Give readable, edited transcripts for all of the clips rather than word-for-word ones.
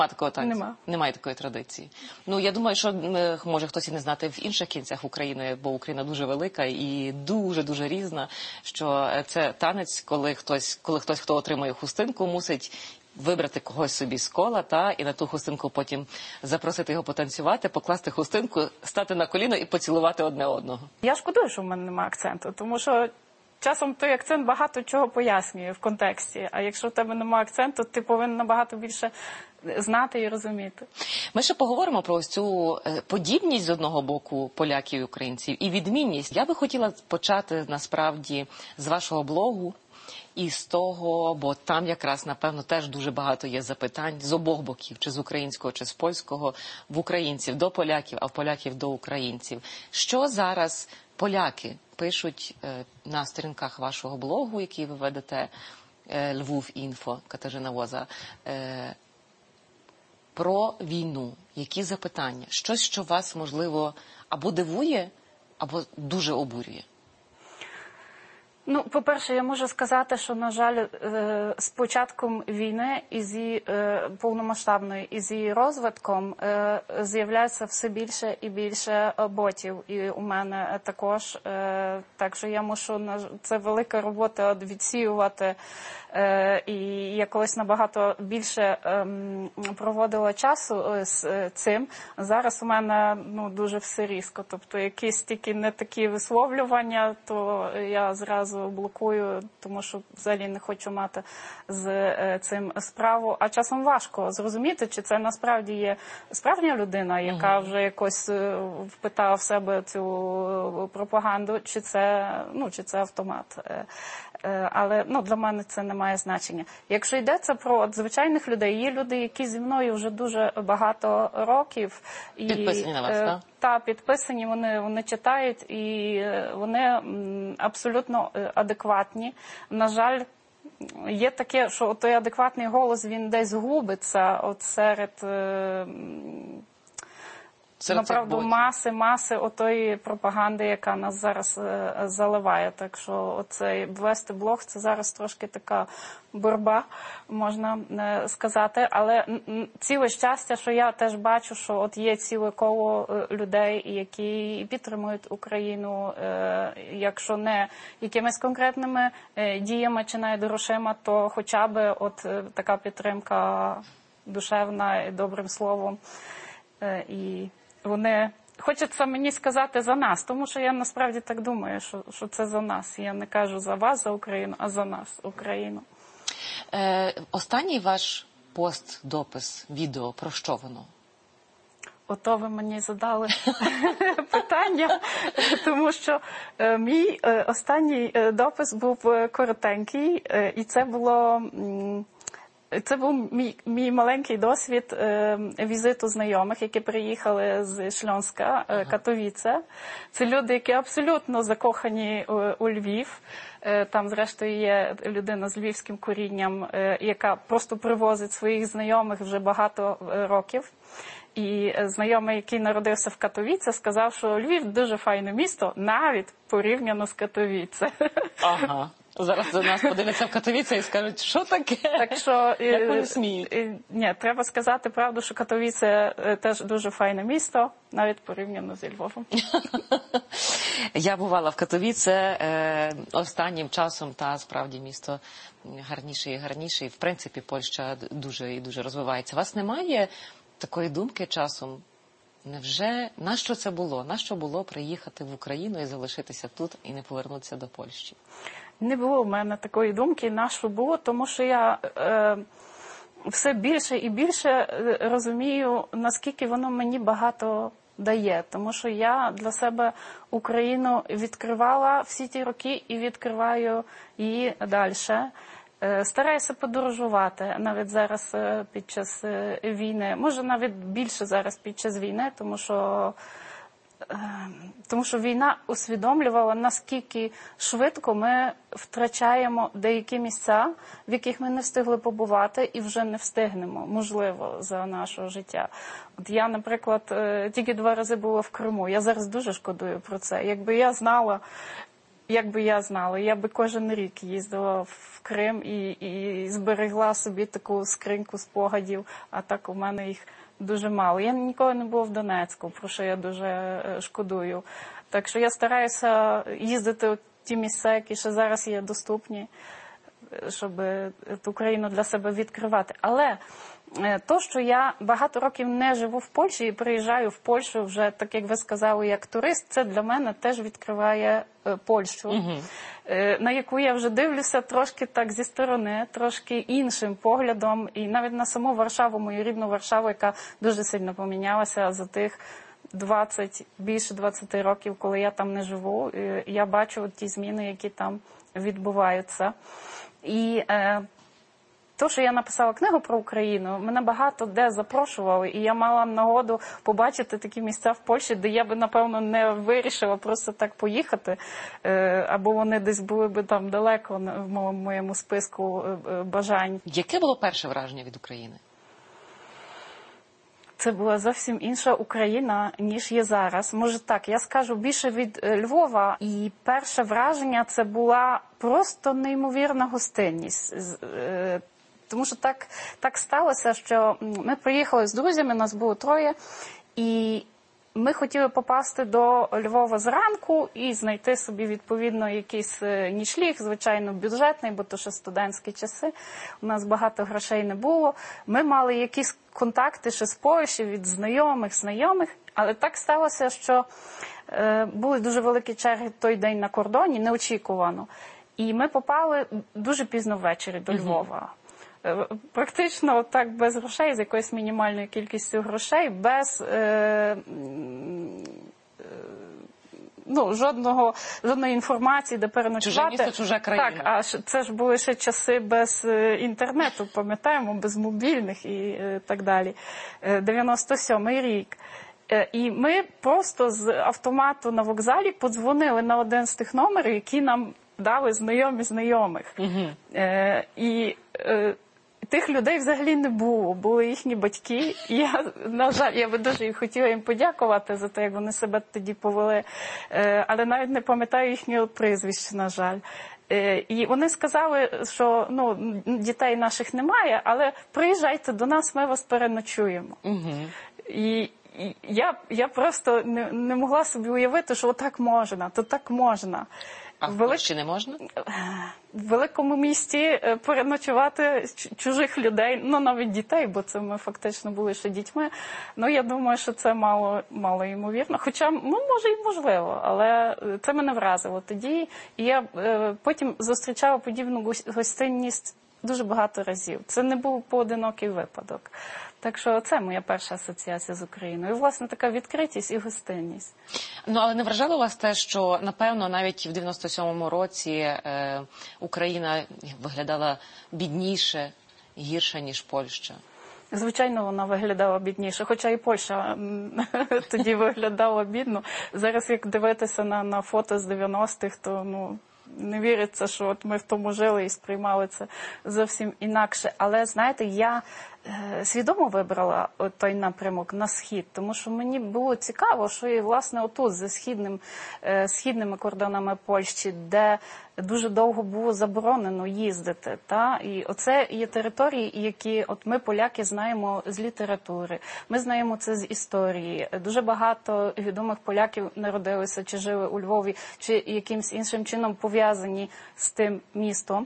такого танцю? Немає такої традиції. Ну, я думаю, що може хтось і не знати в інших кінцях України, бо Україна дуже велика і дуже-дуже різна, що це танець, коли хтось, хто отримує хустинку, мусить вибрати когось собі з кола, і на ту хустинку потім запросити його потанцювати, покласти хустинку, стати на коліно і поцілувати одне одного. Я шкодую, що в мене немає акценту, тому що часом той акцент багато чого пояснює в контексті, а якщо в тебе немає акценту, ти повинен набагато більше знати і розуміти. Ми ще поговоримо про ось цю подібність з одного боку поляків і українців і відмінність. Я би хотіла почати насправді з вашого блогу і з того, бо там якраз, напевно, теж дуже багато є запитань з обох боків, чи з українського, чи з польського, в українців до поляків, а в поляків до українців. Що зараз поляки пишуть на сторінках вашого блогу, який ви ведете, Lwów.info, Катерина Воза, про війну? Які запитання? Щось, що вас, можливо, або дивує, або дуже обурює? Ну, по-перше, я можу сказати, що, на жаль, з початком війни і з її повномасштабної, і з її розвитком з'являється все більше і більше ботів. І у мене також. Так що я мушу, це велика робота відсіювати. І я колись набагато більше проводила часу з цим. Зараз у мене дуже все різко. Тобто якісь тільки не такі висловлювання, то я зразу блокую, тому що взагалі не хочу мати з цим справу. А часом важко зрозуміти, чи це насправді є справжня людина, яка вже якось впитала в себе цю пропаганду, чи це автомат. Але для мене це не має значення. Якщо йдеться про звичайних людей, є люди, які зі мною вже дуже багато років. Підписані на вас, так? Так, підписані, вони читають, і вони абсолютно адекватні. На жаль, є таке, що той адекватний голос, він десь губиться серед направду маси отої пропаганди, яка нас зараз заливає. Так що оцей вести блог, це зараз трошки така боротьба, можна сказати. Але ціле щастя, що я теж бачу, що от є ціле коло людей, які підтримують Україну, якщо не якимись конкретними діями чи навіть грошима, то хоча б от така підтримка душевна і добрим словом. І вони хочеться мені сказати за нас, тому що я насправді так думаю, що це за нас. Я не кажу за вас, за Україну, а за нас, Україну. Останній ваш пост, допис, відео, про що воно? Ото ви мені задали питання, тому що мій останній допис був коротенький, і це був мій маленький досвід візиту знайомих, які приїхали з Шльонська, Катовіце. Це люди, які абсолютно закохані у Львів. Там, зрештою, є людина з львівським корінням, яка просто привозить своїх знайомих вже багато років. І знайомий, який народився в Катовіце, сказав, що Львів дуже файне місто, навіть порівняно з Катовіце. Ага. Зараз до нас подивляться в Катовіце і скажуть, що таке? Так що, як вони сміють? Ні, треба сказати правду, що Катовіце теж дуже файне місто, навіть порівняно зі Львовом. Я бувала в Катовіце останнім часом, та справді місто гарніше і гарніше. І в принципі Польща дуже і дуже розвивається. У вас немає такої думки часом? Невже, нащо це було? Нащо було приїхати в Україну і залишитися тут і не повернутися до Польщі? Не було в мене такої думки, нащо було, тому що я все більше і більше розумію, наскільки воно мені багато дає. Тому що я для себе Україну відкривала всі ті роки і відкриваю її далі. Стараюся подорожувати навіть зараз під час війни. Може, навіть більше зараз під час війни, тому що війна усвідомлювала, наскільки швидко ми втрачаємо деякі місця, в яких ми не встигли побувати і вже не встигнемо, можливо, за нашого життя. От я, наприклад, тільки 2 рази була в Криму. Я зараз дуже шкодую про це. Якби я знала, якби я знала, я би кожен рік їздила в Крим і зберегла собі таку скриньку спогадів, а так у мене їх дуже мало. Я ніколи не була в Донецьку, про що я дуже шкодую. Так що я стараюся їздити в ті місця, які ще зараз є доступні, щоб ту країну для себе відкривати. Але то, що я багато років не живу в Польщі і приїжджаю в Польщу вже, так як ви сказали, як турист, це для мене теж відкриває Польщу, на яку я вже дивлюся трошки так зі сторони, трошки іншим поглядом. І навіть на саму Варшаву, мою рідну Варшаву, яка дуже сильно помінялася за тих більше 20 років, коли я там не живу, я бачу ті зміни, які там відбуваються. І то, що я написала книгу про Україну, мене багато де запрошували, і я мала нагоду побачити такі місця в Польщі, де я би, напевно, не вирішила просто так поїхати, або вони десь були би там далеко в моєму списку бажань. Яке було перше враження від України? Це була зовсім інша Україна, ніж є зараз. Може так, я скажу більше від Львова. І перше враження – це була просто неймовірна гостинність. Тому що так сталося, що ми приїхали з друзями, нас було 3, і ми хотіли попасти до Львова зранку і знайти собі, відповідно, якийсь нічліг, звичайно, бюджетний, бо то ще студентські часи. У нас багато грошей не було. Ми мали якісь контакти ще з Польщі від знайомих, але так сталося, що були дуже великі черги той день на кордоні, неочікувано. І ми попали дуже пізно ввечері до Львова. Практично так без грошей, з якоюсь мінімальною кількістю грошей, без жодної інформації, де переночувати. Чуже місто, чужа країна. Так, а це ж були ще часи без інтернету, пам'ятаємо, без мобільних і так далі. 97-й рік. І ми просто з автомату на вокзалі подзвонили на один з тих номерів, які нам дали знайомих. І тих людей взагалі не було, були їхні батьки. І я, на жаль, я би дуже хотіла їм подякувати за те, як вони себе тоді повели, але навіть не пам'ятаю їхнього прізвища, на жаль. І вони сказали, що дітей наших немає, але приїжджайте до нас, ми вас переночуємо. І я просто не могла собі уявити, що отак можна, то так можна. А в Польщі не можна? В великому місті переночувати чужих людей, навіть дітей, бо це ми фактично були ще дітьми. Я думаю, що це мало ймовірно. Хоча, може і можливо, але це мене вразило тоді. І я потім зустрічала подібну гостинність дуже багато разів. Це не був поодинокий випадок. Так що це моя перша асоціація з Україною. І, власне, така відкритість і гостинність. Але не вражало вас те, що, напевно, навіть в 97-му році Україна виглядала бідніше, гірше, ніж Польща? Звичайно, вона виглядала бідніше, хоча і Польща тоді виглядала бідно. Зараз, як дивитися на фото з 90-х, то, не віриться, що от ми в тому жили і сприймали це зовсім інакше. Але, знаєте, я свідомо вибрала той напрямок на схід, тому що мені було цікаво, що і, власне, отут, за східними кордонами Польщі, де дуже довго було заборонено їздити. І оце є території, які ми, поляки, знаємо з літератури, ми знаємо це з історії. Дуже багато відомих поляків народилися, чи жили у Львові, чи якимось іншим чином пов'язані з тим містом.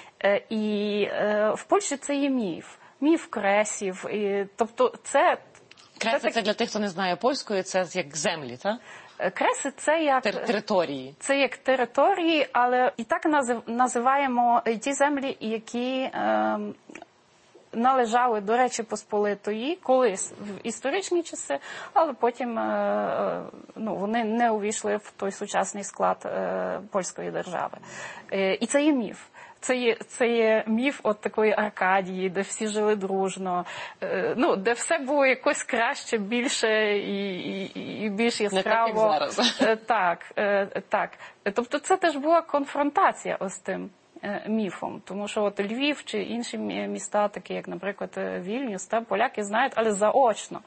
І в Польщі це є міф. Міф кресів. Тобто Креси – це для тих, хто не знає польської, це як землі, так? Креси – це як території. Це як території, але і так називаємо ті землі, які належали до Речі Посполитої колись в історичні часи, але потім вони не увійшли в той сучасний склад польської держави. І це є міф. Це є міф от такої Аркадії, де всі жили дружно, де все було якось краще, більше і більш яскраво. Не так, як зараз. Так. Тобто це теж була конфронтація ось тим міфом. Тому що от Львів чи інші міста, такі як, наприклад, Вільнюс, поляки знають, але заочно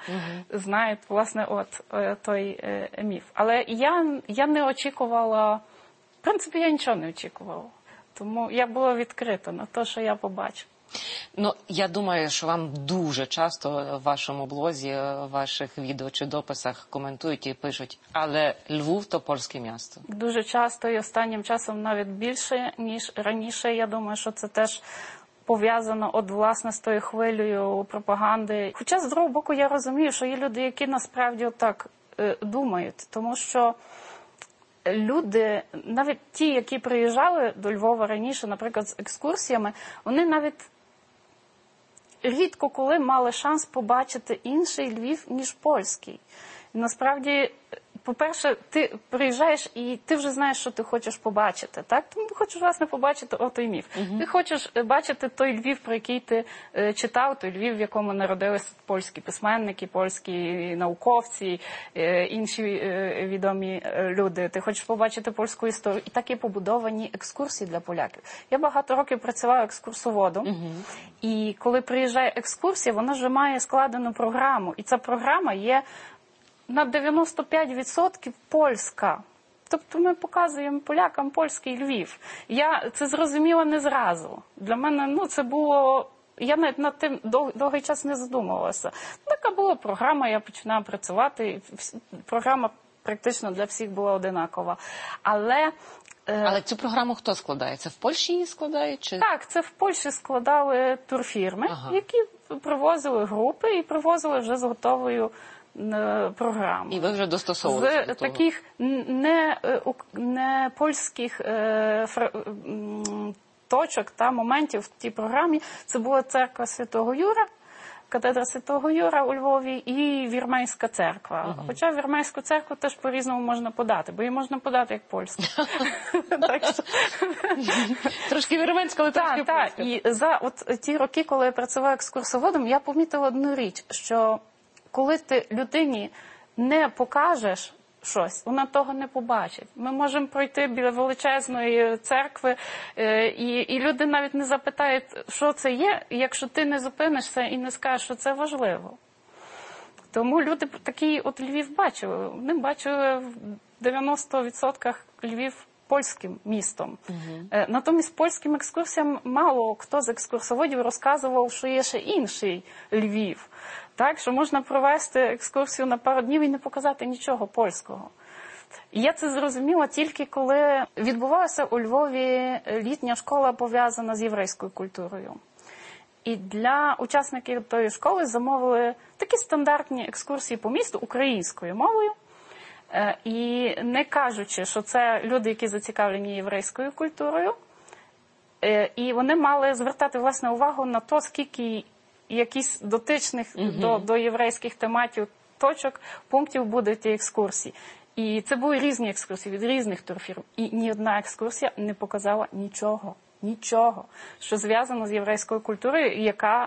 знають, власне, той міф. Але я не очікувала В принципі, я нічого не очікувала. Тому я була відкрита на те, що я побачу. Ну, я думаю, що вам дуже часто в вашому блозі, в ваших відео чи дописах коментують і пишуть, але Львів – то польське місто. Дуже часто і останнім часом навіть більше, ніж раніше. Я думаю, що це теж пов'язано, власне, з тою хвилею пропаганди. Хоча, з другого боку, я розумію, що є люди, які насправді отак думають. Тому що люди, навіть ті, які приїжджали до Львова раніше, наприклад, з екскурсіями, вони навіть рідко коли мали шанс побачити інший Львів, ніж польський. І насправді, по-перше, ти приїжджаєш і ти вже знаєш, що ти хочеш побачити, так? Тому ти хочеш, власне, побачити отой міф. Ти хочеш бачити той Львів, про який ти читав, той Львів, в якому народилися польські письменники, польські науковці, інші відомі люди. Ти хочеш побачити польську історію. І так є побудовані екскурсії для поляків. Я багато років працювала екскурсоводом, і коли приїжджає екскурсія, вона вже має складену програму. І ця програма є на 95% польська. Тобто ми показуємо полякам польський Львів. Я це зрозуміла не зразу. Для мене, це було... Я навіть над тим довгий час не задумувалася. Така була програма, я починала працювати. Програма практично для всіх була одинакова. Але цю програму хто складає? Це в Польщі її складають? Чи... Так, це в Польщі складали турфірми, які привозили групи і привозили вже з готовою програму. І ви вже достосовуєте до того? З таких не польських точок та моментів в тій програмі це була церква Святого Юра, катедра Святого Юра у Львові і Вірменська церква. Хоча Вірменську церкву теж по-різному можна подати, бо її можна подати як польську. Трошки вірменська, але трошки польська. І за ті роки, коли я працювала екскурсоводом, я помітила одну річ, що коли ти людині не покажеш щось, вона того не побачить. Ми можемо пройти біля величезної церкви, і люди навіть не запитають, що це є, якщо ти не зупинишся і не скажеш, що це важливо. Тому люди такий Львів бачили. Вони бачили в 90% Львів польським містом. Натомість польським екскурсіям мало хто з екскурсоводів розказував, що є ще інший Львів. Так, що можна провести екскурсію на пару днів і не показати нічого польського. І я це зрозуміла тільки коли відбувалася у Львові літня школа, пов'язана з єврейською культурою. І для учасників тої школи замовили такі стандартні екскурсії по місту українською мовою. І не кажучи, що це люди, які зацікавлені єврейською культурою. І вони мали звертати, власне, увагу на те, скільки якісь дотичних до єврейських тематів точок, пунктів буде в тій екскурсії. І це були різні екскурсії від різних турфірм. І ні одна екскурсія не показала нічого, що зв'язано з єврейською культурою, яка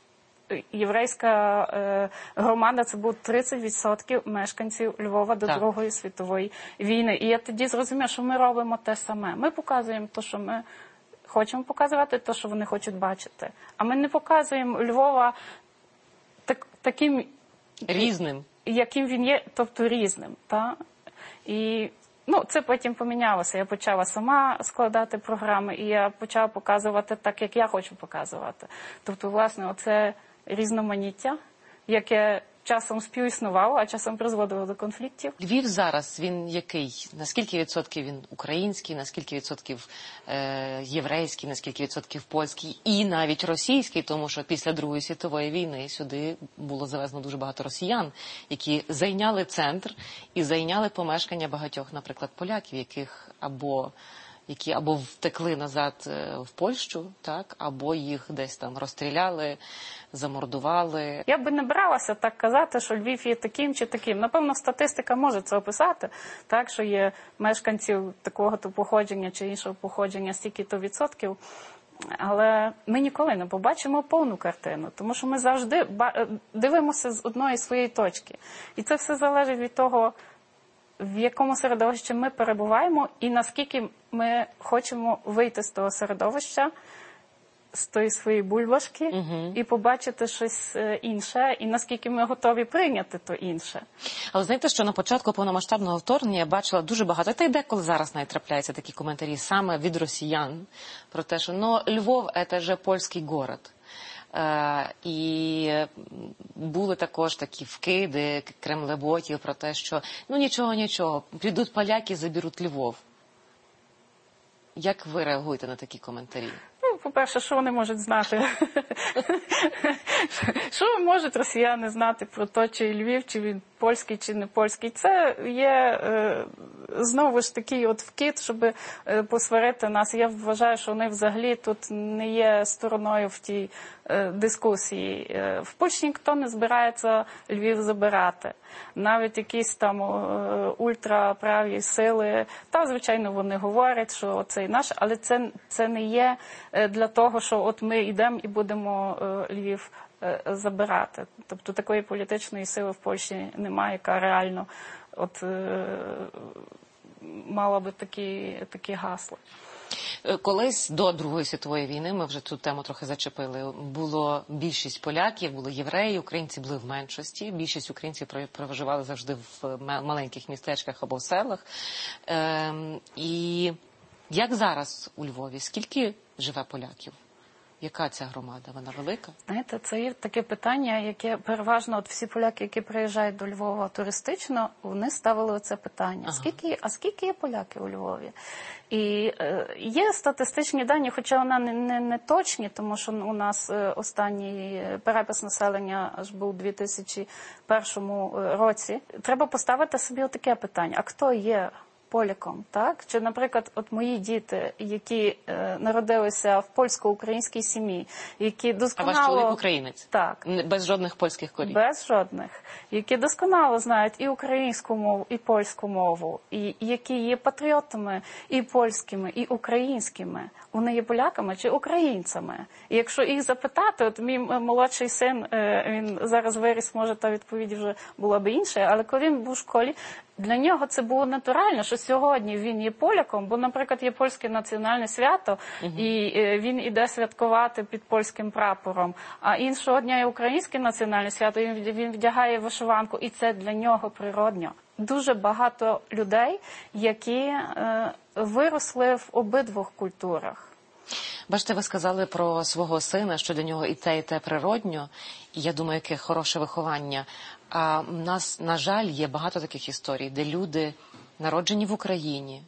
єврейська громада, це було 30% мешканців Львова до Другої світової війни. І я тоді зрозуміла, що ми робимо те саме. Ми показуємо те, що ми хочемо показувати, те, що вони хочуть бачити. А ми не показуємо Львова таким різним, яким він є, тобто різним. Та? І це потім помінялося. Я почала сама складати програми, і я почала показувати так, як я хочу показувати. Тобто, власне, оце різноманіття, яке часом співіснувало, а часом призводило до конфліктів. Львів зараз, він який? Наскільки відсотків він український, наскільки відсотків єврейський, наскільки відсотків польський і навіть російський, тому що після Другої світової війни сюди було завезено дуже багато росіян, які зайняли центр і зайняли помешкання багатьох, наприклад, поляків, які або втекли назад в Польщу, так, або їх десь там розстріляли, замордували. Я би не бралася так казати, що Львів є таким чи таким. Напевно, статистика може це описати, так, що є мешканців такого-то походження чи іншого походження стільки-то відсотків. Але ми ніколи не побачимо повну картину, тому що ми завжди дивимося з одної своєї точки. І це все залежить від того, в якому середовищі ми перебуваємо і наскільки ми хочемо вийти з того середовища з тої своєї бульбашки і побачити щось інше, і наскільки ми готові прийняти то інше. Але знаєте, що на початку повномасштабного вторгнення я бачила дуже багато, та й деколи зараз навіть трапляються такі коментарі саме від росіян, про те, що Львов – це же польський город. І були також такі вкиди кремлеботів про те, що нічого, прийдуть поляки, заберуть Львов. Як ви реагуєте на такі коментарі? По-перше, що вони можуть знати? Що можуть росіяни знати про те, чи Львів, чи він польський, чи не польський? Це є знову ж такий от вкид, щоб посварити нас. Я вважаю, що вони взагалі тут не є стороною в тій дискусії. В Польщі ніхто не збирається Львів забирати. Навіть якісь там ультраправі сили, та, звичайно, вони говорять, що це і наше, але це не є для того, що от ми йдемо і будемо Львів забирати. Тобто такої політичної сили в Польщі немає, яка реально от мала би такі гасла. Колись до Другої світової війни, ми вже цю тему трохи зачепили, було більшість поляків, були євреї, українці були в меншості. Більшість українців проживали завжди в маленьких містечках або в селах. І як зараз у Львові? Скільки живе поляків? Яка ця громада? Вона велика? Знаєте, це є таке питання, яке переважно от всі поляки, які приїжджають до Львова туристично, вони ставили це питання. Скільки є поляки у Львові? І є статистичні дані, хоча вона не точні, тому що у нас останній перепис населення аж був у 2001 році. Треба поставити собі отаке питання. А хто є поляком, так? Чи, наприклад, от мої діти, які народилися в польсько-українській сім'ї, які досконало... А ваш чоловік українець? Так. Без жодних польських корінь? Без жодних. Які досконало знають і українську мову, і польську мову, і які є патріотами і польськими, і українськими. Вони є поляками чи українцями? І якщо їх запитати, от мій молодший син, він зараз виріс, може, та відповідь вже була б інша, але коли він був в школі, для нього це було натурально, що сьогодні він є поляком, бо, наприклад, є польське національне свято, і він іде святкувати під польським прапором, а іншого дня є українське національне свято, і він вдягає вишиванку, і це для нього природньо. Дуже багато людей, які виросли в обидвох культурах. Бачите, ви сказали про свого сина, що для нього і те природньо, і я думаю, яке хороше виховання. А в нас, на жаль, є багато таких історій, де люди, народжені в Україні,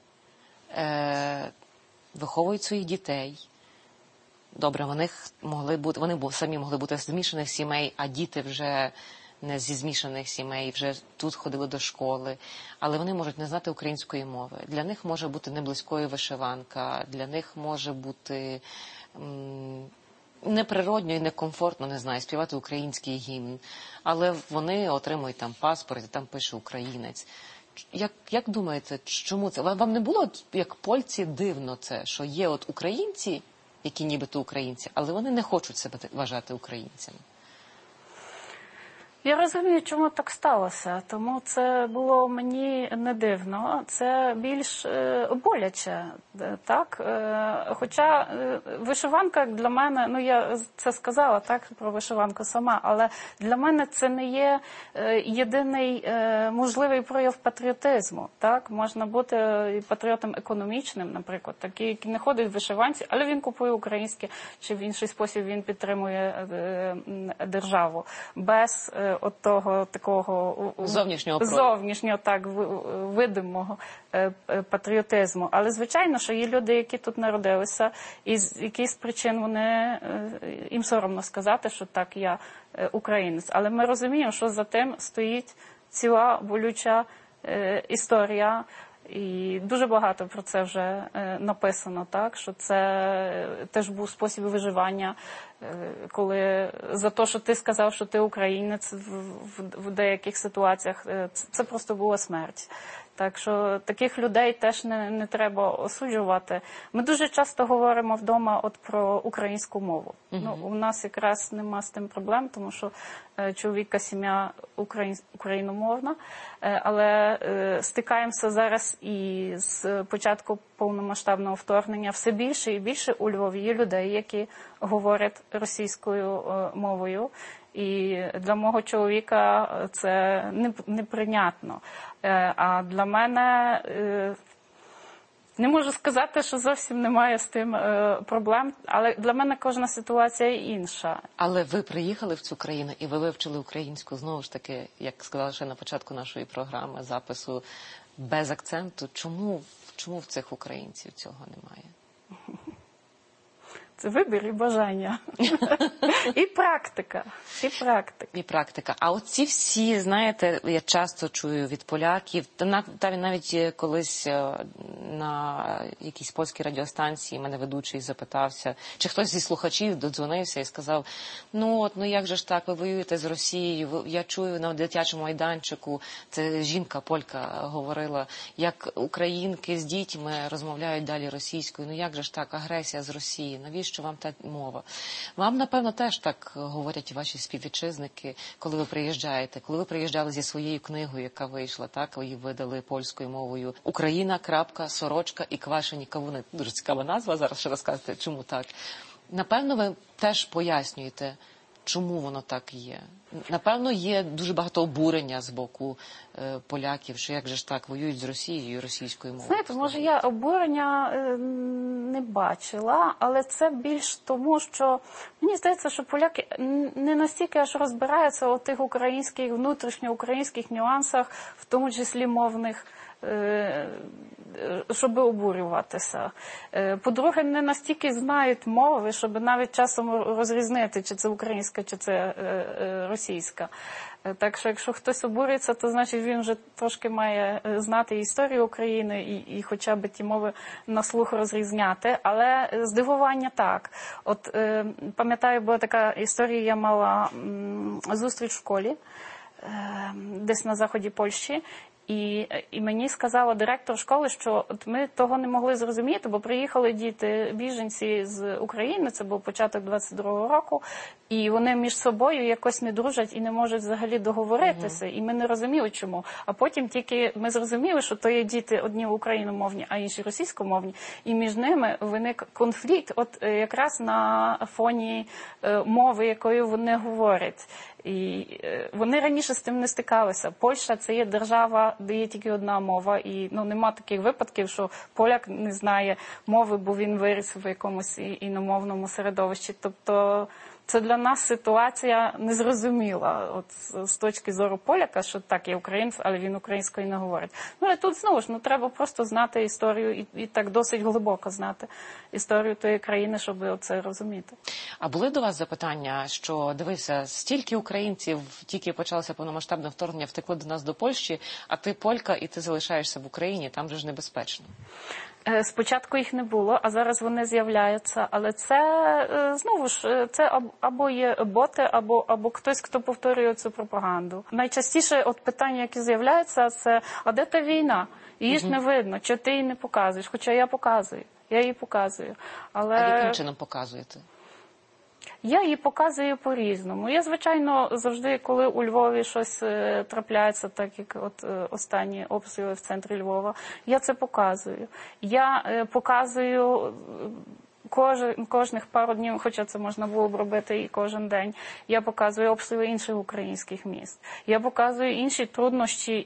виховують своїх дітей. Добре, вони самі могли бути з змішаних сімей, а діти вже не зі змішаних сімей, вже тут ходили до школи, але вони можуть не знати української мови. Для них може бути неблизькою вишиванка, для них може бути неприродньо і некомфортно, не знаю, співати український гімн, але вони отримують там паспорт і там пише українець. Як думаєте, чому це? Вам не було, як польці, дивно це, що є от українці, які нібито українці, але вони не хочуть себе вважати українцями? Я розумію, чому так сталося, тому це було мені не дивно, це більш боляче, так? Хоча вишиванка для мене, я це сказала, так, про вишиванку сама, але для мене це не є єдиний можливий прояв патріотизму, так? Можна бути патріотом економічним, наприклад, такий, який не ходить в вишиванці, але він купує українське, чи в інший спосіб він підтримує державу, без от того такого зовнішнього так, видимого патріотизму. Але, звичайно, що є люди, які тут народилися, і з якихось причин їм соромно сказати, що так, я українець. Але ми розуміємо, що за тим стоїть ціла болюча історія, і дуже багато про це вже написано, так, що це теж був спосіб виживання, коли за те, що ти сказав, що ти українець в деяких ситуаціях, це просто була смерть. Так що таких людей теж не треба осуджувати. Ми дуже часто говоримо вдома от про українську мову. Ну, у нас якраз нема з тим проблем, тому що чоловіка сім'я україномовна, але стикаємося зараз і з початку повномасштабного вторгнення все більше і більше у Львові є людей, які говорять російською мовою. І для мого чоловіка це неприйнятно. А для мене не можу сказати, що зовсім немає з тим проблем, але для мене кожна ситуація інша. Але ви приїхали в цю країну і ви вивчили українську, знову ж таки, як сказала ще на початку нашої програми, запису, без акценту. Чому в цих українців цього немає? Це вибір і бажання. І практика. І практика. А оці всі, знаєте, я часто чую від поляків, та навіть колись на якійсь польській радіостанції мене ведучий запитався, чи хтось зі слухачів додзвонився і сказав, ну як же ж так, ви воюєте з Росією, я чую на дитячому майданчику, це жінка полька говорила, як українки з дітьми розмовляють далі російською, ну як же ж так, агресія з Росії, навіщо вам та мова? Вам, напевно, теж так говорять ваші співвітчизники, коли ви приїжджаєте. Коли ви приїжджали зі своєю книгою, яка вийшла, так, її видали польською мовою. Україна, сорочка і квашені кавуни. Дуже цікава назва, зараз ще розкажете, чому так. Напевно, ви теж пояснюєте, чому воно так є. Напевно, є дуже багато обурення з боку поляків, що як же ж так, воюють з Росією і російською мовою. Знаєте, може я обурення не бачила, але це більш тому, що мені здається, що поляки не настільки аж розбираються у тих українських, внутрішньоукраїнських нюансах, в тому числі мовних, щоб обурюватися. По-друге, не настільки знають мови, щоб навіть часом розрізнити, чи це українська, чи це російська. Так що, якщо хтось обурюється, то значить він вже трошки має знати історію України і хоча б ті мови на слух розрізняти. Але здивування так. От пам'ятаю, була така історія, я мала зустріч в школі, десь на заході Польщі. І мені сказала директор школи, що от ми того не могли зрозуміти, бо приїхали діти-біженці з України, це був початок 22-го року, і вони між собою якось не дружать і не можуть взагалі договоритися, і ми не розуміли чому. А потім тільки ми зрозуміли, що то є діти одні україномовні, а інші російськомовні, і між ними виник конфлікт от якраз на фоні мови, якою вони говорять. І вони раніше з тим не стикалися. Польща – це є держава, де є тільки одна мова, і нема таких випадків, що поляк не знає мови, бо він виріс в якомусь іномовному середовищі. Тобто це для нас ситуація незрозуміла от з точки зору поляка, що так, є українець, але він українською не говорить. Ну, але тут знову ж, треба просто знати історію і так досить глибоко знати історію тої країни, щоб це розуміти. А були до вас запитання, що, дивися, стільки українців, тільки почалося повномасштабне вторгнення, втекли до нас до Польщі, а ти полька і ти залишаєшся в Україні, там же ж небезпечно. Спочатку їх не було, а зараз вони з'являються. Але це, знову ж, це або є боти, або хтось, хто повторює цю пропаганду. Найчастіше от питання, які з'являються, це, а де та війна? Її ж не видно, чи ти її не показуєш? Хоча я показую, я її показую. Але... А яким чином показуєте? Я її показую по-різному. Я, звичайно, завжди, коли у Львові щось трапляється, так як от останні обстріли в центрі Львова, я це показую. Я показую кожних пару днів, хоча це можна було б робити і кожен день, я показую обстріли інших українських міст. Я показую інші труднощі,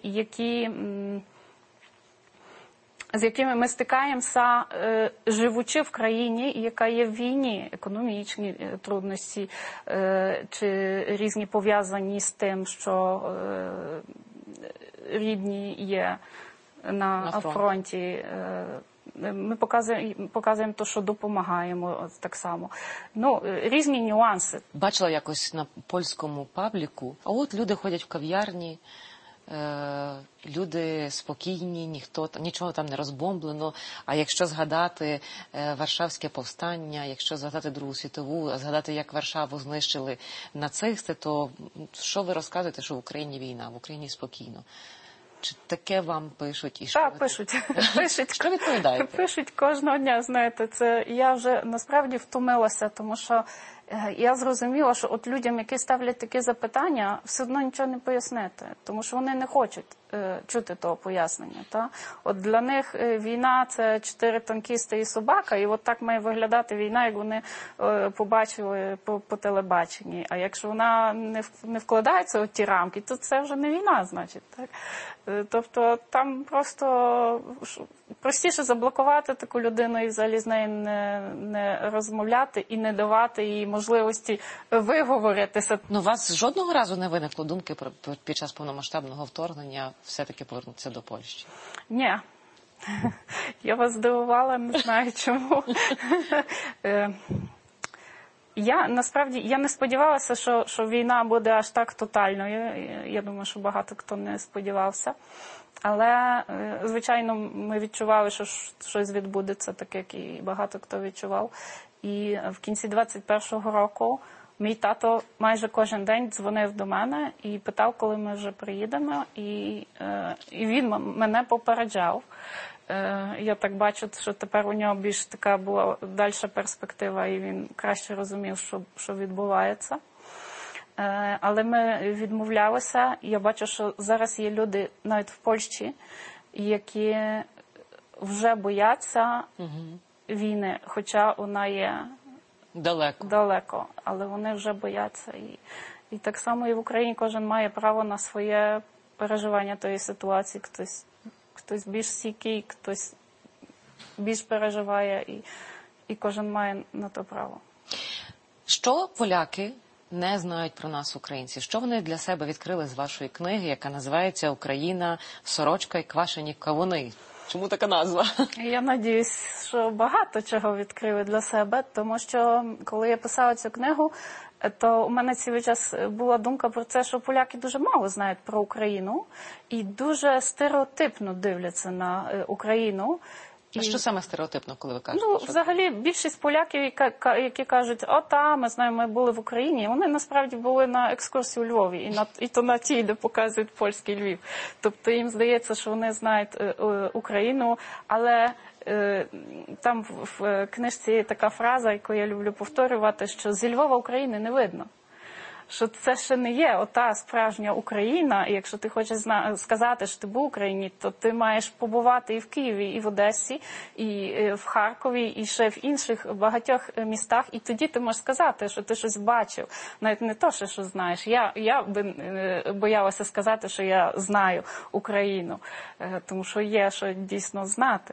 з якими ми стикаємося, живучи в країні, яка є в війні, економічні трудності, чи різні пов'язані з тим, що рідні є на фронті. Ми показуємо те, що допомагаємо так само. Різні нюанси. Бачила якось на польському пабліку, а от люди ходять в кав'ярні, люди спокійні, нічого там не розбомблено. А якщо згадати Варшавське повстання, якщо згадати Другу світову, згадати, як Варшаву знищили нацисти, то що ви розказуєте, що в Україні війна, в Україні спокійно? Чи таке вам пишуть? І що Так, ви- пишуть. Що відповідаєте? Пишуть кожного дня, знаєте, це я вже насправді втомилася, тому що я зрозуміла, що от людям, які ставлять такі запитання, все одно нічого не пояснити, тому що вони не хочуть чути того пояснення. Та? От для них війна – це 4 танкісти і собака, і от так має виглядати війна, як вони побачили по телебаченні. А якщо вона не вкладається у ті рамки, то це вже не війна, значить. Так? Тобто там просто простіше заблокувати таку людину і взагалі з нею не розмовляти і не давати їй можливості виговоритися. Ну, у вас жодного разу не виникло думки під час повномасштабного вторгнення все-таки повернутися до Польщі? Ні. Я вас здивувала, не знаю чому. Я не сподівалася, що війна буде аж так тотальною. Я думаю, що багато хто не сподівався. Але, звичайно, ми відчували, що щось відбудеться, так як і багато хто відчував. І в кінці 21-го року мій тато майже кожен день дзвонив до мене і питав, коли ми вже приїдемо. І він мене попереджав. Я так бачу, що тепер у нього більш така була дальша перспектива, і він краще розумів, що відбувається. Але ми відмовлялися. Я бачу, що зараз є люди навіть в Польщі, які вже бояться війни, хоча вона є далеко, але вони вже бояться. І так само і в Україні кожен має право на своє переживання тої ситуації. Хтось більш стійкий, хтось більш переживає, і кожен має на то право. Що поляки не знають про нас, українці? Що вони для себе відкрили з вашої книги, яка називається «Україна, сорочка і квашені кавуни»? Чому така назва? Я надіюсь, що багато чого відкрили для себе, тому що коли я писала цю книгу, то у мене цілий час була думка про це, що поляки дуже мало знають про Україну і дуже стереотипно дивляться на Україну. А що саме стереотипно, коли ви кажете? Ну, взагалі, більшість поляків, які кажуть, ми знаємо, ми були в Україні, вони насправді були на екскурсії у Львові, і то на тій, де показують польський Львів. Тобто їм здається, що вони знають Україну, але там в книжці є така фраза, яку я люблю повторювати, що зі Львова України не видно. Що це ще не є ота справжня Україна, і якщо ти хочеш сказати, що ти був в Україні, то ти маєш побувати і в Києві, і в Одесі, і в Харкові, і ще в інших багатьох містах, і тоді ти можеш сказати, що ти щось бачив, навіть не то, що знаєш. Я би боялася сказати, що я знаю Україну, тому що є що дійсно знати.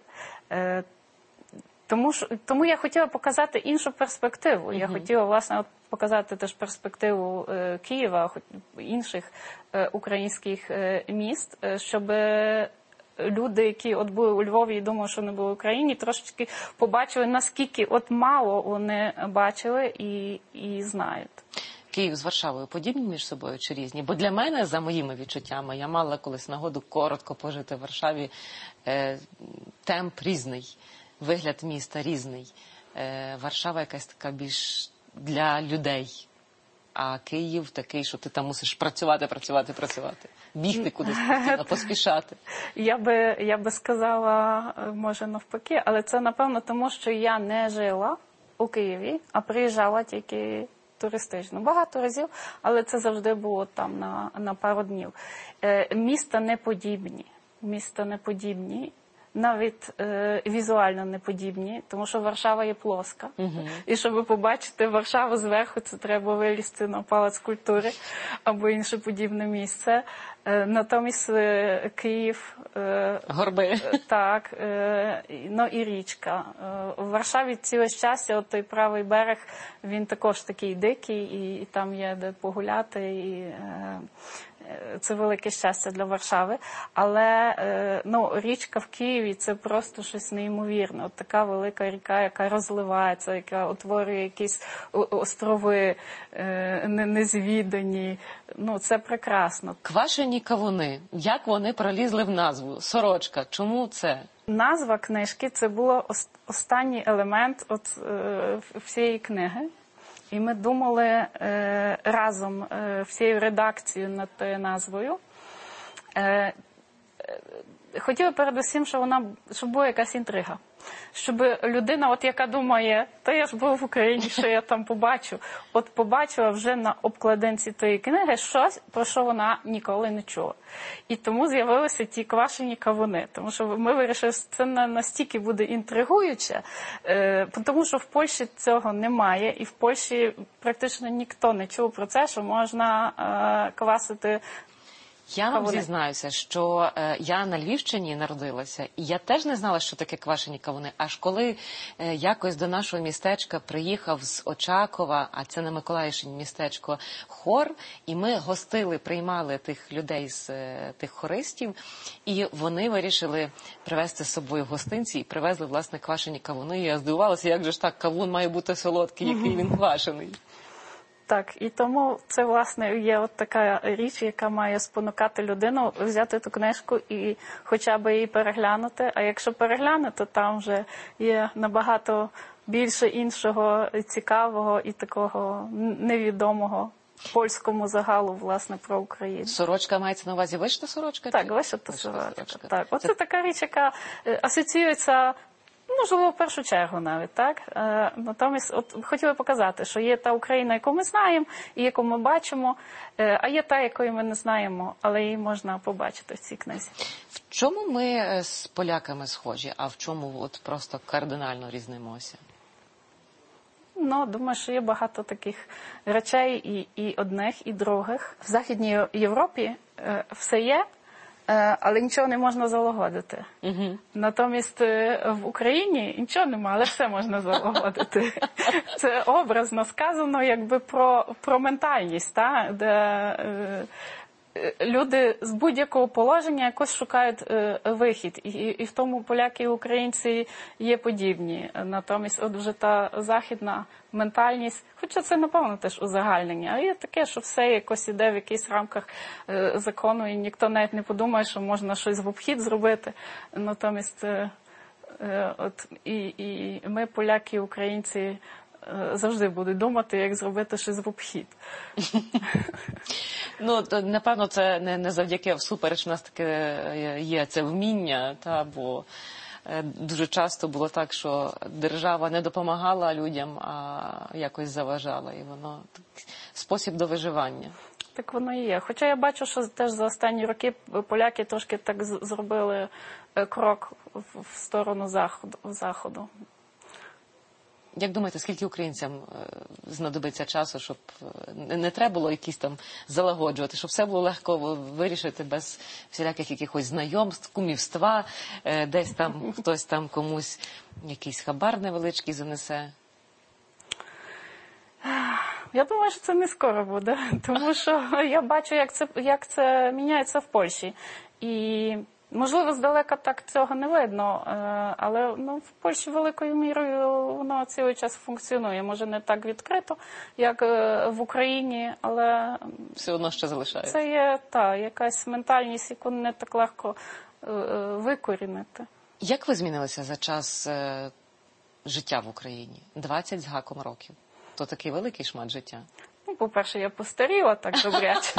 Тому я хотіла показати іншу перспективу. Я хотіла, власне, показати теж перспективу Києва, інших українських міст, щоб люди, які от були у Львові і думали, що не були в Україні, трошечки побачили, наскільки от мало вони бачили і знають. Київ з Варшавою подібні між собою чи різні? Бо для мене, за моїми відчуттями, я мала колись нагоду коротко пожити в Варшаві, темп різний. Вигляд міста різний. Варшава якась така більш для людей. А Київ такий, що ти там мусиш працювати. Бігти кудись, поспішати. Я би сказала, може навпаки, але це, напевно, тому, що я не жила у Києві, а приїжджала тільки туристично. Багато разів, але це завжди було там на пару днів. Міста не подібні. Навіть візуально не подібні, тому що Варшава є плоска. І щоб побачити Варшаву зверху, це треба вилізти на палац культури або інше подібне місце. Натомість Київ... Горби. Так, ну і річка. В Варшаві ціле щастя, от той правий берег, він також такий дикий, і там є де погуляти, і це велике щастя для Варшави. Але річка в Києві – це просто щось неймовірне. От така велика ріка, яка розливається, яка утворює якісь острови незвідані. Ну, це прекрасно. Квашені кавуни. Як вони пролізли в назву? Сорочка. Чому це? Назва книжки – це був останній елемент всієї книги. І ми думали разом всією редакцією над тою назвою. хотіли передусім, щоб була якась інтрига. Щоб людина, от яка думає, та я ж був в Україні, що я там побачу, от побачила вже на обкладинці тої книги щось, про що вона ніколи не чула. І тому з'явилися ті квашені кавуни. Тому що ми вирішили, що це настільки буде інтригуюче, тому що в Польщі цього немає, і в Польщі практично ніхто не чув про це, що можна квасити. Я вам зізнаюся, що я на Львівщині народилася, і я теж не знала, що таке квашені кавуни. Аж коли якось до нашого містечка приїхав з Очакова, а це на Миколаївщині містечко, хор, і ми гостили, приймали тих людей з тих хористів, і вони вирішили привезти з собою гостинці і привезли, власне, квашені кавуни. І я здивувалася, як же ж так, кавун має бути солодкий, який він квашений. Так, і тому це, власне, є от така річ, яка має спонукати людину взяти ту книжку і хоча б її переглянути. А якщо перегляне, то там вже є набагато більше іншого цікавого і такого невідомого польському загалу, власне, про Україну. Сорочка мається на увазі вишита сорочка? Так, вишита сорочка. Так, оце така річ, яка асоціюється, можливо, в першу чергу навіть, так? Натомість, от хотіла показати, що є та Україна, яку ми знаємо, і яку ми бачимо, а є та, якої ми не знаємо, але її можна побачити в цій книзі. В чому ми з поляками схожі, а в чому от просто кардинально різнимося? Ну, думаю, що є багато таких речей і одних, і других. В Західній Європі все є, але нічого не можна залагодити. Угу. Натомість в Україні нічого немає, але все можна залагодити. Це образно сказано якби про ментальність, та? Де люди з будь-якого положення якось шукають вихід. І в тому поляки і українці є подібні. Натомість от вже та західна ментальність, хоча це, напевно, теж узагальнення, а є таке, що все якось іде в якихось рамках закону, і ніхто навіть не подумає, що можна щось в обхід зробити. Натомість от і ми, поляки і українці, завжди будуть думати, як зробити щось в обхід. Ну, напевно, це не завдяки всупереч у нас таке є це вміння, бо дуже часто було так, що держава не допомагала людям, а якось заважала, і воно спосіб до виживання. Так воно і є. Хоча я бачу, що теж за останні роки поляки трошки так зробили крок в сторону заходу. Як думаєте, скільки українцям знадобиться часу, щоб не треба було якісь там залагоджувати, щоб все було легко вирішити без всіляких якихось знайомств, кумівства, десь там хтось там комусь якийсь хабар невеличкий занесе? Я думаю, що це не скоро буде, тому що я бачу, як це міняється в Польщі. І можливо, здалека так цього не видно, але в Польщі великою мірою воно цілий час функціонує. Може, не так відкрито, як в Україні, але все одно ще залишається. Це є якась ментальність, яку не так легко викорінити. Як ви змінилися за час життя в Україні? 20 з гаком років. То такий великий шмат життя. Ну, по-перше, я постаріла так добряче.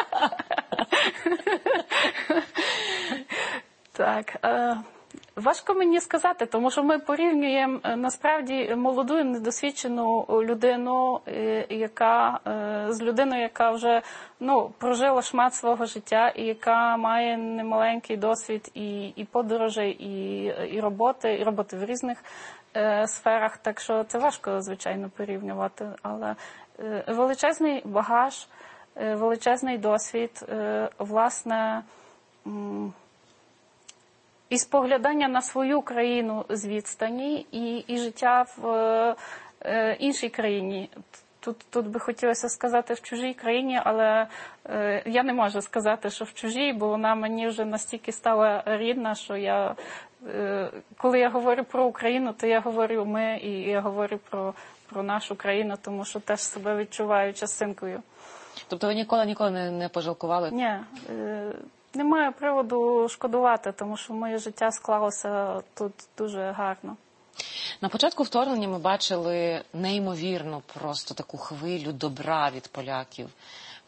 Так, важко мені сказати, тому що ми порівнюємо насправді молоду, недосвідчену людину, з людиною, яка вже прожила шмат свого життя і яка має немаленький досвід і подорожей, і роботи в різних сферах. Так що це важко, звичайно, порівнювати, але величезний багаж, величезний досвід, власне, і споглядання на свою країну з відстані, і життя в іншій країні. Тут би хотілося сказати в чужій країні, але я не можу сказати, що в чужій, бо вона мені вже настільки стала рідна, що коли я говорю про Україну, то я говорю ми, і я говорю про нашу країну, тому що теж себе відчуваю частинкою. Тобто ви ніколи не пожалкували? Ні, немає приводу шкодувати, тому що моє життя склалося тут дуже гарно. На початку вторгнення ми бачили неймовірну просто таку хвилю добра від поляків.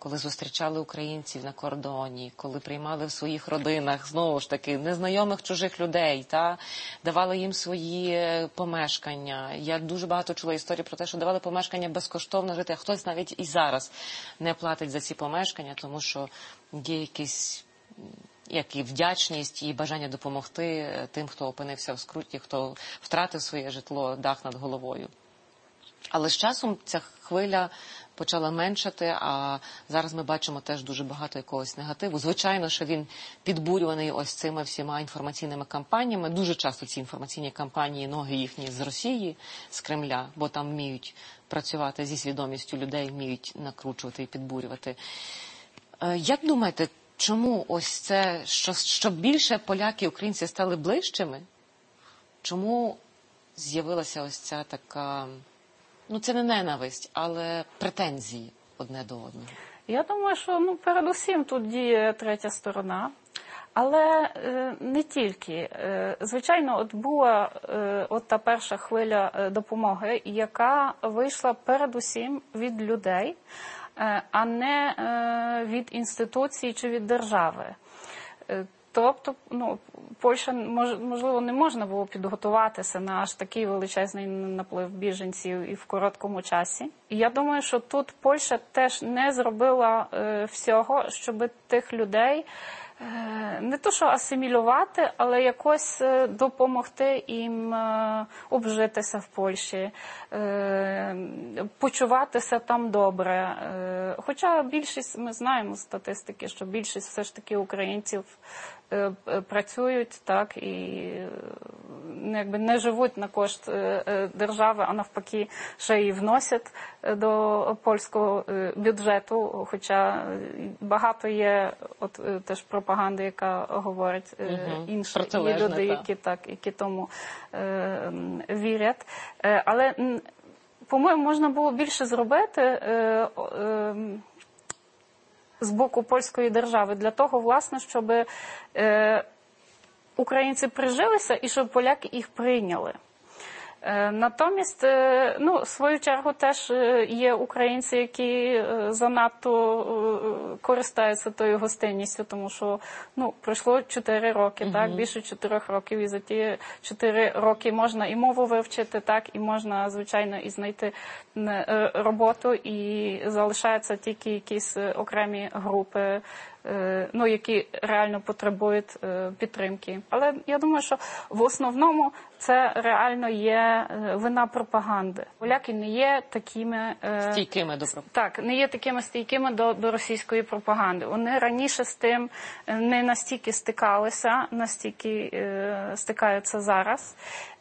коли зустрічали українців на кордоні, коли приймали в своїх родинах, знову ж таки, незнайомих чужих людей, давали їм свої помешкання. Я дуже багато чула історій про те, що давали помешкання безкоштовно жити, а хтось навіть і зараз не платить за ці помешкання, тому що є якісь як і вдячність, і бажання допомогти тим, хто опинився в скруті, хто втратив своє житло, дах над головою. Але з часом ця хвиля почала меншати, а зараз ми бачимо теж дуже багато якогось негативу. Звичайно, що він підбурюваний ось цими всіма інформаційними кампаніями. Дуже часто ці інформаційні кампанії, ноги їхні з Росії, з Кремля, бо там вміють працювати зі свідомістю людей, вміють накручувати і підбурювати. Як думаєте, чому ось це, щоб більше поляки і українці стали ближчими? Чому з'явилася ось ця така, це не ненависть, але претензії одне до одного? Я думаю, що передусім тут діє третя сторона. Але не тільки. Звичайно, була та перша хвиля допомоги, яка вийшла передусім від людей, а не від інституцій чи від держави. Тобто, Польща, можливо, не можна було підготуватися на аж такий величезний наплив біженців і в короткому часі. І я думаю, що тут Польща теж не зробила всього, щоб тих людей не то що асимілювати, але якось допомогти їм обжитися в Польщі, почуватися там добре. Хоча більшість, ми знаємо статистики, що більшість все ж таки українців працюють, так, і не живуть на кошт держави, а навпаки ще й вносять до польського бюджету, хоча багато є теж пропаганди, яка говорить інші люди, які тому вірять. Але, по-моєму, можна було більше зробити з боку польської держави для того, власне, щоб українці прижилися і щоб поляки їх прийняли. Натомість, в свою чергу, теж є українці, які занадто користаються тою гостинністю, тому що, пройшло 4 роки, так, більше 4 років, і за ті 4 роки можна і мову вивчити, так, і можна, звичайно, і знайти роботу, і залишаються тільки якісь окремі групи, які реально потребують підтримки. Але я думаю, що в основному це реально є вина пропаганди. Поляки не є такими стійкими до пропаганди. Так, не є такими стійкими до російської пропаганди. Вони раніше з тим не настільки стикалися, настільки стикаються зараз.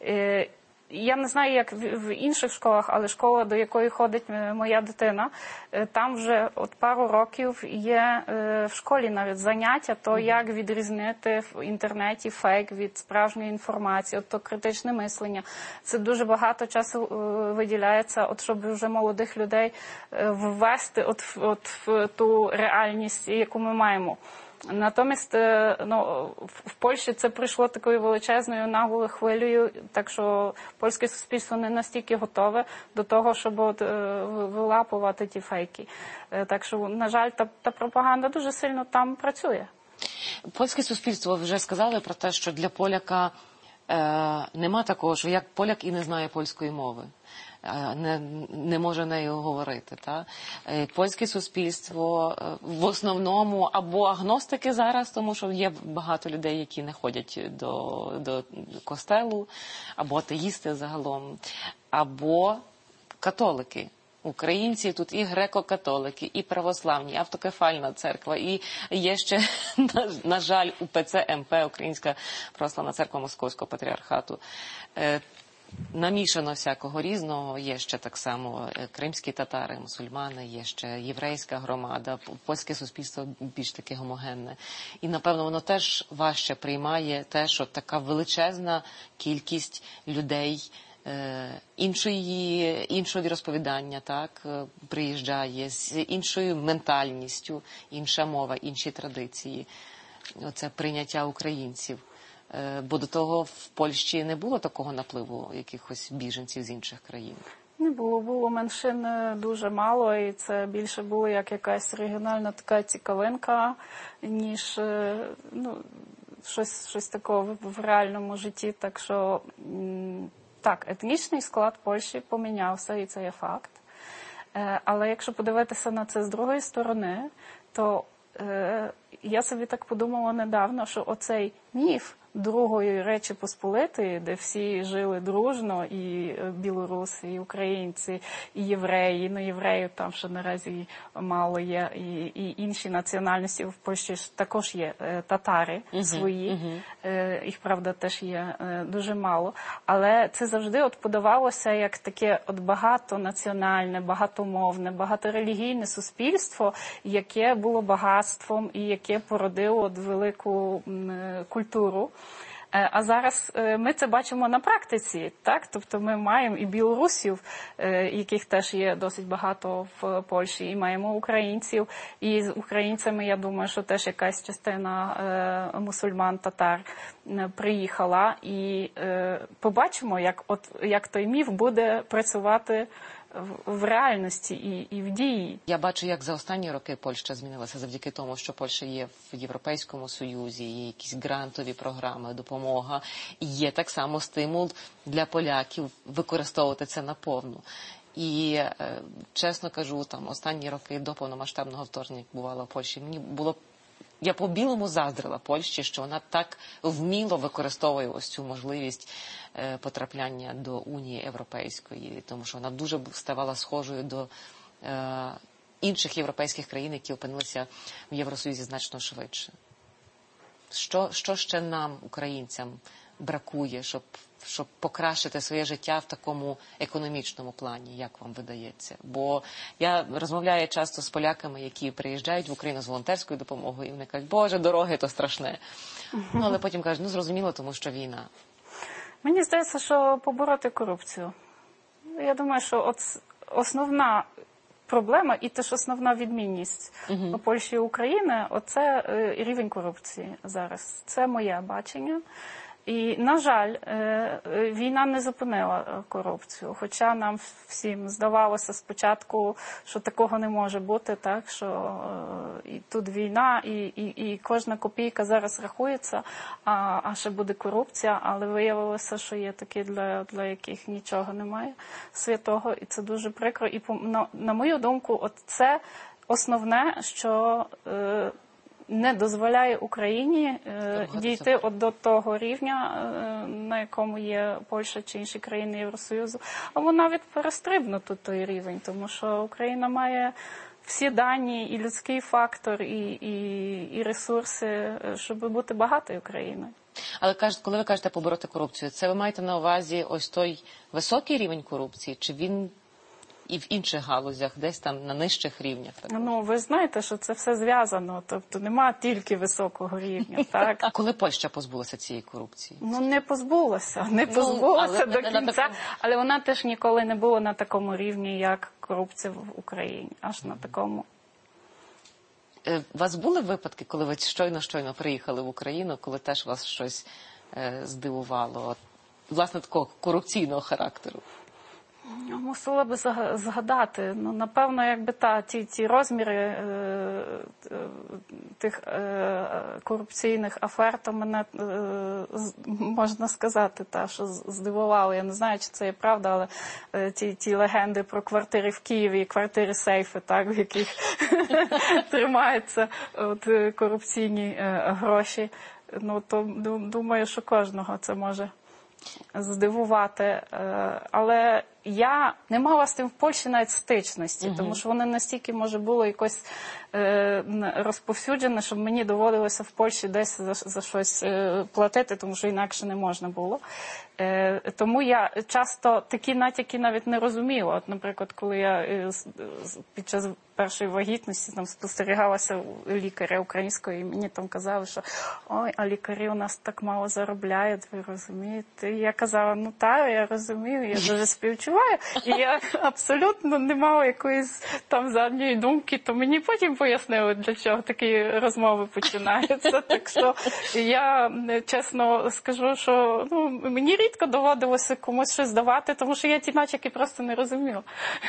Я не знаю, як в інших школах, але школа, до якої ходить моя дитина, там вже пару років є в школі навіть заняття, то як відрізнити в інтернеті фейк від справжньої інформації, то критичне мислення. Це дуже багато часу виділяється, щоб вже молодих людей ввести в ту реальність, яку ми маємо. Натомість, в Польщі це прийшло такою величезною наглою хвилею, так що польське суспільство не настільки готове до того, щоб вилапувати ті фейки. Так що, на жаль, та пропаганда дуже сильно там працює. Польське суспільство, вже сказали про те, що для поляка нема такого, що як поляк і не знає польської мови. Не може нею говорити. Польське суспільство в основному або агностики зараз, тому що є багато людей, які не ходять до костелу, або атеїсти загалом, або католики. Українці тут і греко-католики, і православні, і автокефальна церква, і є ще, на жаль, УПЦ МП, Українська православна церква Московського патріархату. Намішано всякого різного, є ще так само кримські татари, мусульмани, є ще єврейська громада, польське суспільство більш таке гомогенне. І, напевно, воно теж важче приймає те, що така величезна кількість людей іншого розповідання, так, приїжджає, з іншою ментальністю, інша мова, інші традиції. Оце прийняття українців. Бо до того в Польщі не було такого напливу якихось біженців з інших країн. Не було, було меншин дуже мало, і це більше було як якась регіональна така цікавинка, ніж щось такого в реальному житті. Так що, так, етнічний склад Польщі помінявся, і це є факт. Але якщо подивитися на це з другої сторони, то я собі так подумала недавно, що оцей міф Другої Речі Посполитої, де всі жили дружно, і білоруси, і українці, і євреї, євреїв там ще наразі мало є, і інші національності в Польщі також є татари свої, їх, правда, теж є дуже мало, але це завжди подавалося як таке багатонаціональне, багатомовне, багаторелігійне суспільство, яке було багатством і яке породило велику культуру. А зараз ми це бачимо на практиці, так? Тобто ми маємо і білорусів, яких теж є досить багато в Польщі, і маємо українців, і з українцями, я думаю, що теж якась частина мусульман, татар приїхала, і побачимо, як той міф буде працювати в реальності і в дії. Я бачу, як за останні роки Польща змінилася завдяки тому, що Польща є в Європейському Союзі, є якісь грантові програми, допомога. І є так само стимул для поляків використовувати це наповну. І, чесно кажу, там останні роки до повномасштабного вторгнення, як бувало в Польщі, я по-білому заздрила Польщі, що вона так вміло використовує ось цю можливість потрапляння до Унії Європейської, тому що вона дуже ставала схожою до інших європейських країн, які опинилися в Євросоюзі значно швидше. Що ще нам, українцям, бракує, щоб покращити своє життя в такому економічному плані, як вам видається? Бо я розмовляю часто з поляками, які приїжджають в Україну з волонтерською допомогою, і вони кажуть, Боже, дороги, то страшне. Але потім кажуть, зрозуміло, тому що війна. Мені здається, що побороти корупцію. Я думаю, що основна проблема і теж основна відмінність у Польщі і України – оце рівень корупції зараз. Це моє бачення. І, на жаль, війна не зупинила корупцію, хоча нам всім здавалося спочатку, що такого не може бути, так, що і тут війна, і кожна копійка зараз рахується, а ще буде корупція, але виявилося, що є такі, для яких нічого немає святого, і це дуже прикро. І, на мою думку, це основне, що не дозволяє Україні дійти до того рівня, на якому є Польща чи інші країни Євросоюзу, або навіть перестрибнути той рівень, тому що Україна має всі дані, і людський фактор, і ресурси, щоб бути багатою країною. Але коли ви кажете побороти корупцію, це ви маєте на увазі ось той високий рівень корупції, чи він і в інших галузях, десь там на нижчих рівнях? Ви знаєте, що це все зв'язано, тобто нема тільки високого рівня, так? А коли Польща позбулася цієї корупції? Не позбулася до кінця, але вона теж ніколи не була на такому рівні, як корупція в Україні, аж на такому. У вас були випадки, коли ви щойно приїхали в Україну, коли теж вас щось здивувало, власне, такого корупційного характеру? Мусила би згадати. Напевно, якби ті розміри тих корупційних афер, то мене, можна сказати, що здивувало. Я не знаю, чи це є правда, але ті легенди про квартири в Києві, квартири-сейфи, так, в яких тримаються корупційні гроші. То думаю, що кожного це може здивувати. Але я не мала з тим в Польщі навіть стичності, тому що воно настільки, може, було якось розповсюджене, щоб мені доводилося в Польщі десь за щось платити, тому що інакше не можна було. Тому я часто такі натяки навіть не розуміла. Наприклад, коли я під час першої вагітності там спостерігалася у лікаря українського, і мені там казали, що ой, а лікарі у нас так мало заробляють, ви розумієте? І я казала, ну так, я розумію, я дуже співчуваю. І я абсолютно не мала якоїсь там задньої думки, то мені потім пояснили, для чого такі розмови починаються. Так що я чесно скажу, що мені рідко доводилося комусь щось давати, тому що я ті натяки просто не розуміла.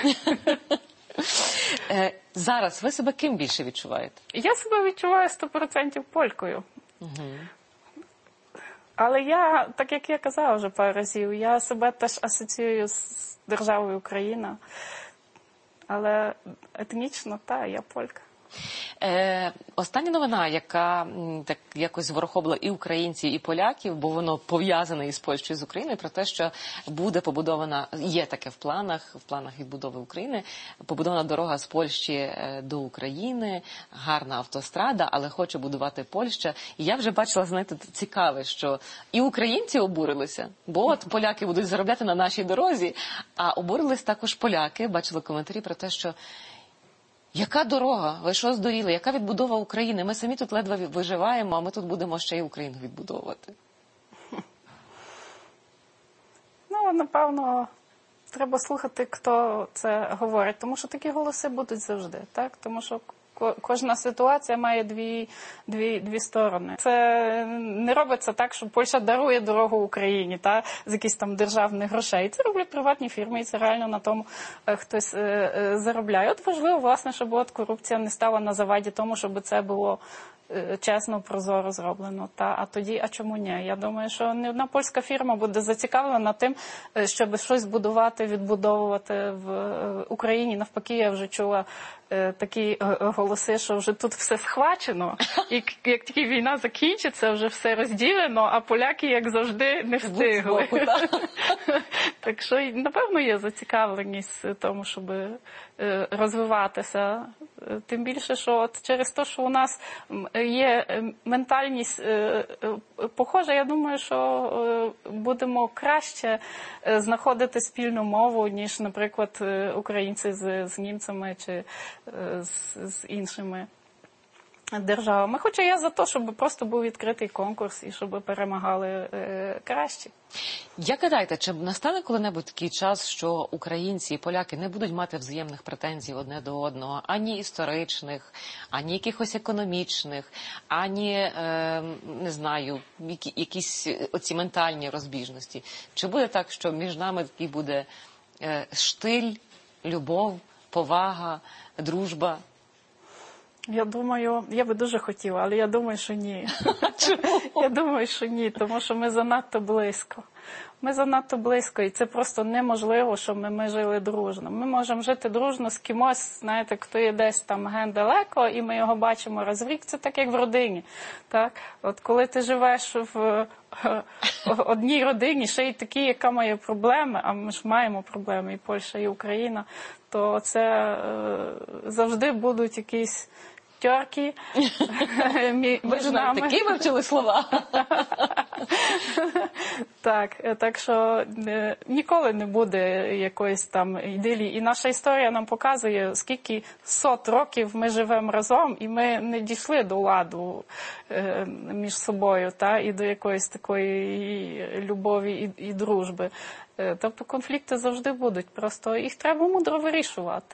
Зараз ви себе ким більше відчуваєте? Я себе відчуваю 100% полькою. Але я, так як я казала вже пару разів, я себе теж асоціюю з державою Україна. Але етнічно, я полька. Остання новина, яка так якось ворохобила і українців, і поляків, бо воно пов'язане із Польщею, з Україною, про те, що буде побудована, є таке в планах відбудови України, побудована дорога з Польщі до України, гарна автострада, але хоче будувати Польща. І я вже бачила, знаєте, цікаве, що і українці обурилися, бо от поляки будуть заробляти на нашій дорозі, а обурились також поляки, бачили коментарі про те, що яка дорога? Ви що здуріли? Яка відбудова України? Ми самі тут ледве виживаємо, а ми тут будемо ще й Україну відбудовувати. Напевно, треба слухати, хто це говорить. Тому що такі голоси будуть завжди, так? Тому що кожна ситуація має дві сторони. Це не робиться так, що Польща дарує дорогу Україні з якихось там державних грошей. Це роблять приватні фірми, і це реально на тому хтось заробляє. От важливо, власне, щоб корупція не стала на заваді тому, щоб це було чесно, прозоро зроблено. А тоді, а чому ні? Я думаю, що не одна польська фірма буде зацікавлена тим, щоб щось будувати, відбудовувати в Україні. Навпаки, я вже чула такі голоси, що вже тут все схвачено, і як тільки війна закінчиться, вже все розділено, а поляки, як завжди, не встигли. Так що, напевно, є зацікавленість в тому, щоб розвиватися. Тим більше, що от через те, що у нас є ментальність похожа, я думаю, що будемо краще знаходити спільну мову, ніж, наприклад, українці з німцями чи з іншими державами. Хоча я за те, щоб просто був відкритий конкурс і щоб перемагали кращі. Як гадаєте, чи настане коли-небудь такий час, що українці і поляки не будуть мати взаємних претензій одне до одного, ані історичних, ані якихось економічних, ані, не знаю, якісь оці ментальні розбіжності? Чи буде так, що між нами такий буде штиль, любов, повага, дружба? Я думаю, я би дуже хотіла, але я думаю, що ні. Чому? Я думаю, що ні, тому що ми занадто близько. Ми занадто близько, і це просто неможливо, щоб ми жили дружно. Ми можемо жити дружно з кимось, знаєте, хто є десь там ген далеко, і ми його бачимо раз в рік. Це так, як в родині. Так? От коли ти живеш в одній родині, ще й такі, яка має проблеми, а ми ж маємо проблеми, і Польща, і Україна, то це завжди будуть якісь терки між нами. Такі вивчили слова. Так що ніколи не буде якоїсь там ідилії. І наша історія нам показує, скільки 100 років ми живемо разом, і ми не дійшли до ладу між собою, і до якоїсь такої любові і дружби. Тобто конфлікти завжди будуть, просто їх треба мудро вирішувати.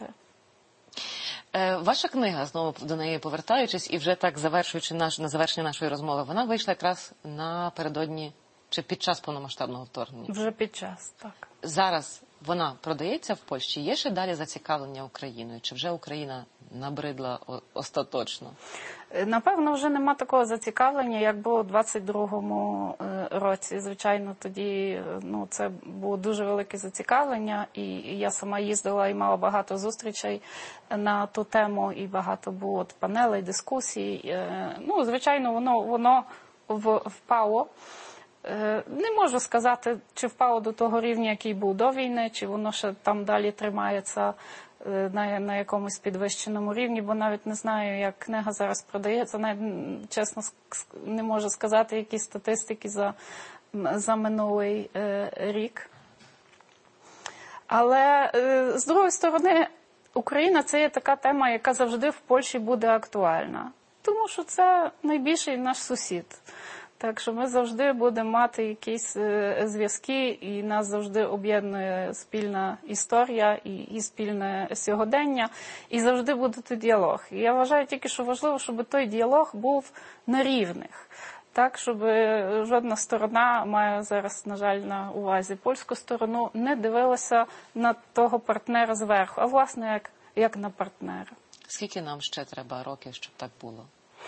Ваша книга, знову до неї повертаючись, і вже так завершуючи на завершення нашої розмови, вона вийшла якраз напередодні чи під час повномасштабного вторгнення? Вже під час, так. Зараз вона продається в Польщі? Є ще далі зацікавлення Україною? Чи вже Україна набридла остаточно? Напевно, вже нема такого зацікавлення, як було у 22-му році. Звичайно, тоді це було дуже велике зацікавлення, і я сама їздила і мала багато зустрічей на ту тему, і багато було панелей, дискусій. Звичайно, воно впало. Не можу сказати, чи впало до того рівня, який був до війни, чи воно ще там далі тримається на якомусь підвищеному рівні, бо навіть не знаю, як книга зараз продається, навіть чесно не можу сказати, які статистики за минулий рік. Але, з другої сторони, Україна – це є така тема, яка завжди в Польщі буде актуальна. Тому що це найбільший наш сусід. Так що ми завжди будемо мати якісь зв'язки, і нас завжди об'єднує спільна історія і спільне сьогодення, і завжди буде діалог. І я вважаю тільки, що важливо, щоб той діалог був на рівних. Так, щоб жодна сторона, маю зараз, на жаль, на увазі польську сторону, не дивилася на того партнера зверху, а власне як на партнера. Скільки нам ще треба років, щоб так було?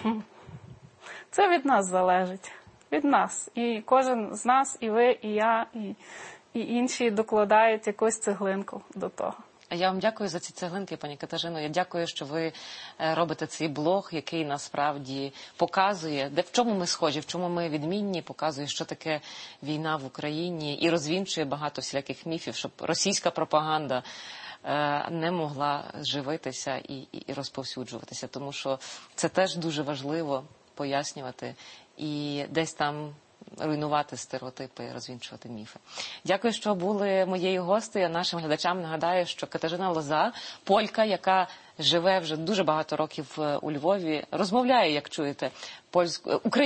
Це від нас залежить. Від нас. І кожен з нас, і ви, і я, і інші докладають якусь цеглинку до того. Я вам дякую за ці цеглинки, пані Катерино. Я дякую, що ви робите цей блог, який насправді показує, в чому ми схожі, в чому ми відмінні, показує, що таке війна в Україні, і розвінчує багато всіляких міфів, щоб російська пропаганда не могла живитися і розповсюджуватися. Тому що це теж дуже важливо пояснювати і десь там руйнувати стереотипи, розвінчувати міфи. Дякую, що були моєю гостею. А нашим глядачам нагадаю, що Катерина Лоза, полька, яка живе вже дуже багато років у Львові, розмовляє, як чуєте, українською.